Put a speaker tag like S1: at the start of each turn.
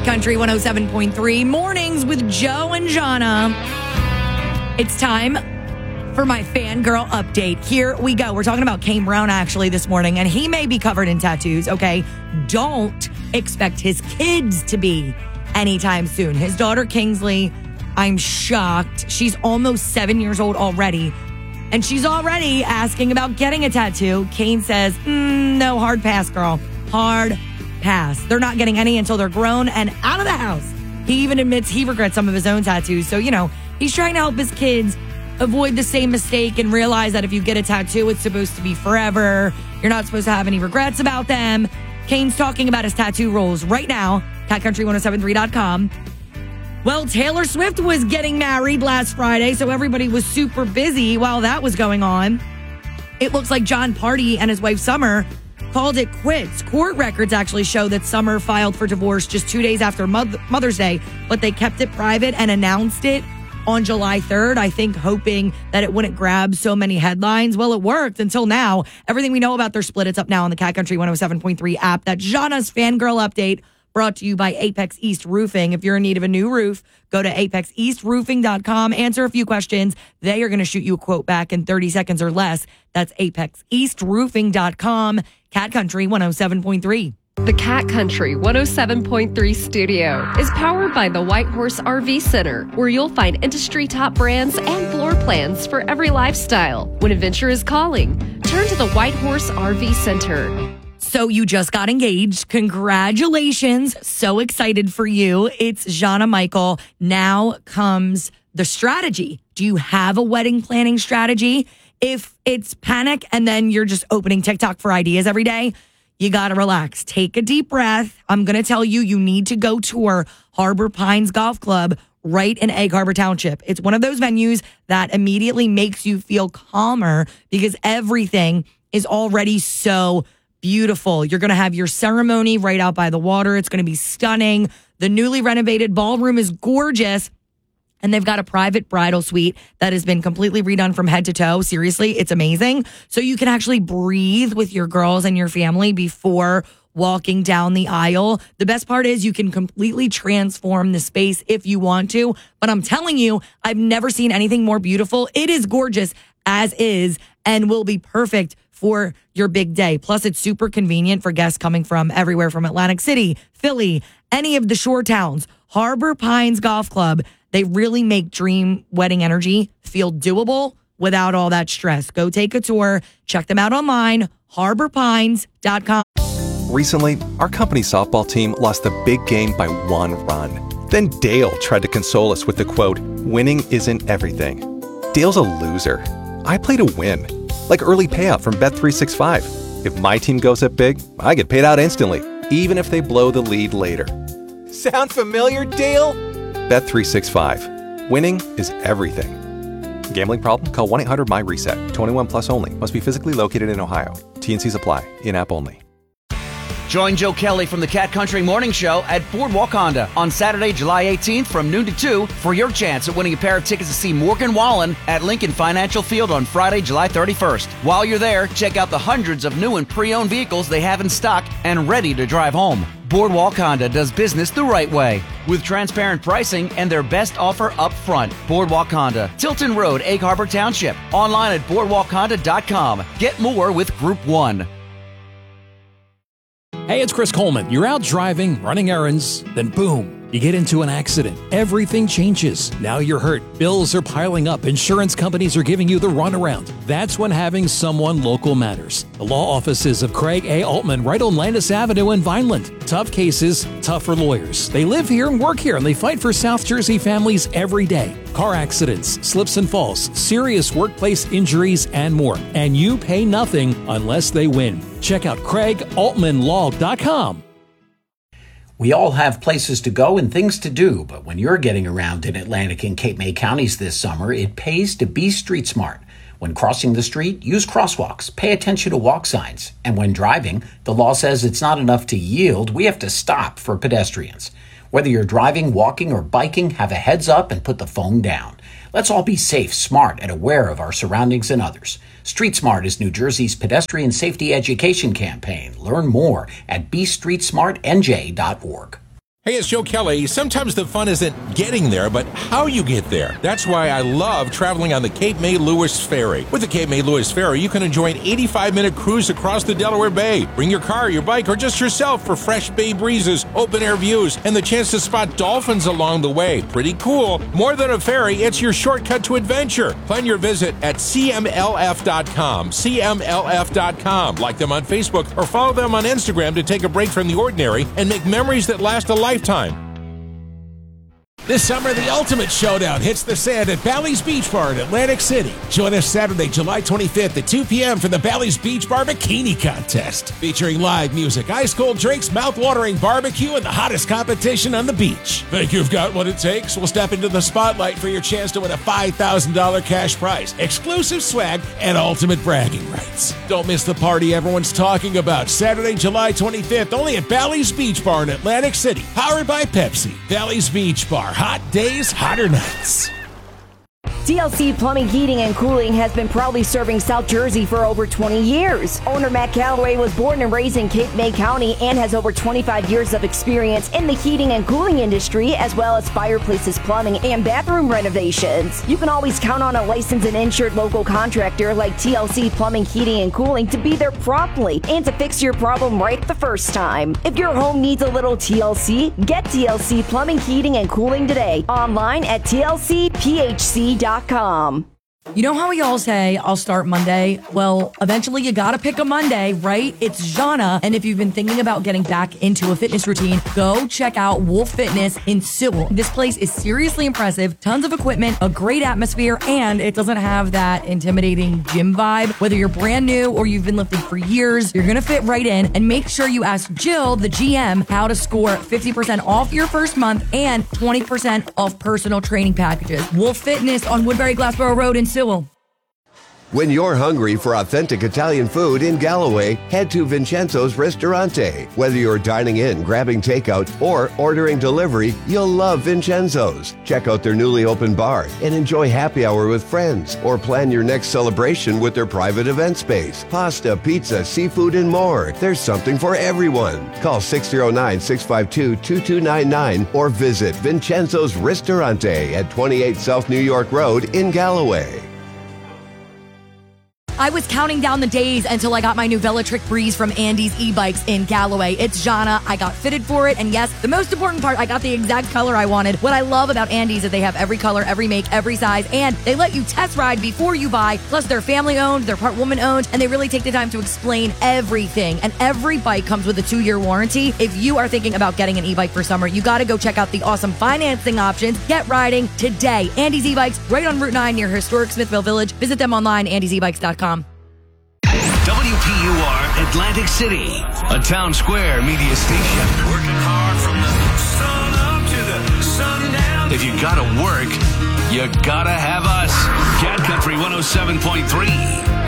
S1: Cat Country 107.3, mornings with Joe and Jana. It's time for my fangirl update. Here we go. We're talking about Kane Brown actually this morning, and he may be covered in tattoos, okay? Don't expect his kids to be anytime soon. His daughter, Kingsley, I'm shocked. She's almost 7 years old already, and she's already asking about getting a tattoo. Kane says, no, hard pass, girl. Hard pass. They're not getting any until they're grown and out of the house. He even admits he regrets some of his own tattoos. So, he's trying to help his kids avoid the same mistake and realize that if you get a tattoo, it's supposed to be forever. You're not supposed to have any regrets about them. Kane's talking about his tattoo rules right now. CatCountry1073.com. Well, Taylor Swift was getting married last Friday, so everybody was super busy while that was going on. It looks like John Party and his wife Summer called it quits. Court records actually show that Summer filed for divorce just 2 days after Mother's Day, but they kept it private and announced it on July 3rd, I think hoping that it wouldn't grab so many headlines. Well, it worked until now. Everything we know about their split, it's up now on the Cat Country 107.3 app. That's Jana's Fangirl Update, brought to you by Apex East Roofing. If you're in need of a new roof, go to apexeastroofing.com, answer a few questions. They are going to shoot you a quote back in 30 seconds or less. That's apexeastroofing.com, Cat Country 107.3.
S2: The Cat Country 107.3 studio is powered by the White Horse RV Center, where you'll find industry top brands and floor plans for every lifestyle. When adventure is calling, turn to the White Horse RV Center.
S1: So you just got engaged. Congratulations. So excited for you. It's Jana Michael. Now comes the strategy. Do you have a wedding planning strategy? If it's panic and then you're just opening TikTok for ideas every day, you got to relax. Take a deep breath. I'm going to tell you, you need to go tour Harbor Pines Golf Club right in Egg Harbor Township. It's one of those venues that immediately makes you feel calmer because everything is already so beautiful. You're going to have your ceremony right out by the water. It's going to be stunning. The newly renovated ballroom is gorgeous. And they've got a private bridal suite that has been completely redone from head to toe. Seriously, it's amazing. So you can actually breathe with your girls and your family before walking down the aisle. The best part is you can completely transform the space if you want to. But I'm telling you, I've never seen anything more beautiful. It is gorgeous as is and will be perfect for your big day. Plus, it's super convenient for guests coming from everywhere from Atlantic City, Philly, any of the shore towns. Harbor Pines Golf Club, they really make dream wedding energy feel doable without all that stress. Go take a tour. Check them out online, harborpines.com.
S3: Recently, our company softball team lost a big game by 1 run. Then Dale tried to console us with the quote, "Winning isn't everything." Dale's a loser. I play to win, like early payout from Bet365. If my team goes up big, I get paid out instantly, even if they blow the lead later. Sound familiar, Dale? Bet365. Winning is everything. Gambling problem? Call 1-800-MY-RESET. 21 plus only. Must be physically located in Ohio. T&Cs apply. In-app only.
S4: Join Joe Kelly from the Cat Country Morning Show at Boardwalk Honda on Saturday, July 18th from noon to 2 for your chance at winning a pair of tickets to see Morgan Wallen at Lincoln Financial Field on Friday, July 31st. While you're there, check out the hundreds of new and pre-owned vehicles they have in stock and ready to drive home. Boardwalk Honda does business the right way with transparent pricing and their best offer up front. Boardwalk Honda, Tilton Road, Egg Harbor Township. Online at boardwalkhonda.com. Get more with Group 1.
S5: Hey, it's Chris Coleman. You're out driving, running errands, then boom, you get into an accident. Everything changes. Now you're hurt. Bills are piling up. Insurance companies are giving you the runaround. That's when having someone local matters. The law offices of Craig A. Altman right on Landis Avenue in Vineland. Tough cases, tougher lawyers. They live here and work here, and they fight for South Jersey families every day. Car accidents, slips and falls, serious workplace injuries, and more. And you pay nothing unless they win. Check out CraigAltmanLaw.com.
S6: We all have places to go and things to do, but when you're getting around in Atlantic and Cape May counties this summer, it pays to be street smart. When crossing the street, use crosswalks, pay attention to walk signs, and when driving, the law says it's not enough to yield, we have to stop for pedestrians. Whether you're driving, walking, or biking, have a heads up and put the phone down. Let's all be safe, smart, and aware of our surroundings and others. Street Smart is New Jersey's pedestrian safety education campaign. Learn more at bestreetsmartnj.org.
S7: Hey, it's Joe Kelly. Sometimes the fun isn't getting there, but how you get there. That's why I love traveling on the Cape May Lewis Ferry. With the Cape May Lewis Ferry, you can enjoy an 85-minute cruise across the Delaware Bay. Bring your car, your bike, or just yourself for fresh bay breezes, open-air views, and the chance to spot dolphins along the way. Pretty cool. More than a ferry, it's your shortcut to adventure. Plan your visit at cmlf.com. cmlf.com. Like them on Facebook or follow them on Instagram to take a break from the ordinary and make memories that last a lifetime.
S8: This summer, the ultimate showdown hits the sand at Bally's Beach Bar in Atlantic City. Join us Saturday, July 25th at 2 p.m. for the Bally's Beach Bar Bikini Contest. Featuring live music, ice-cold drinks, mouth-watering barbecue, and the hottest competition on the beach. Think you've got what it takes? We'll step into the spotlight for your chance to win a $5,000 cash prize, exclusive swag, and ultimate bragging rights. Don't miss the party everyone's talking about. Saturday, July 25th, only at Bally's Beach Bar in Atlantic City. Powered by Pepsi. Bally's Beach Bar. Hot days, hotter nights.
S9: TLC Plumbing, Heating, and Cooling has been proudly serving South Jersey for over 20 years. Owner Matt Calloway was born and raised in Cape May County and has over 25 years of experience in the heating and cooling industry, as well as fireplaces, plumbing, and bathroom renovations. You can always count on a licensed and insured local contractor like TLC Plumbing, Heating, and Cooling to be there promptly and to fix your problem right the first time. If your home needs a little TLC, get TLC Plumbing, Heating, and Cooling today. Online at tlcphc.com.
S1: You know how we all say, I'll start Monday? Well, eventually you gotta pick a Monday, right? It's Jana, and if you've been thinking about getting back into a fitness routine, go check out Wolf Fitness in Sewell. This place is seriously impressive, tons of equipment, a great atmosphere, and it doesn't have that intimidating gym vibe. Whether you're brand new or you've been lifting for years, you're gonna fit right in, and make sure you ask Jill, the GM, how to score 50% off your first month and 20% off personal training packages. Wolf Fitness on Woodbury Glassboro Road in Sewell.
S10: When you're hungry for authentic Italian food in Galloway, head to Vincenzo's Ristorante. Whether you're dining in, grabbing takeout, or ordering delivery, you'll love Vincenzo's. Check out their newly opened bar and enjoy happy hour with friends, or plan your next celebration with their private event space. Pasta, pizza, seafood, and more. There's something for everyone. Call 609-652-2299 or visit Vincenzo's Ristorante at 28 South New York Road in Galloway.
S1: I was counting down the days until I got my new Velotric Breeze from Andy's e-bikes in Galloway. It's Jana. I got fitted for it. And yes, the most important part, I got the exact color I wanted. What I love about Andy's is they have every color, every make, every size, and they let you test ride before you buy. Plus, they're family owned, they're part woman owned, and they really take the time to explain everything. And every bike comes with a 2-year warranty. If you are thinking about getting an e-bike for summer, you got to go check out the awesome financing options. Get riding today. Andy's e-bikes right on Route 9 near historic Smithville Village. Visit them online, andysebikes.com.
S11: WPUR Atlantic City, a Town Square media station. Working hard from the sun up to the sundown. If you gotta work, you gotta have us. Cat Country 107.3.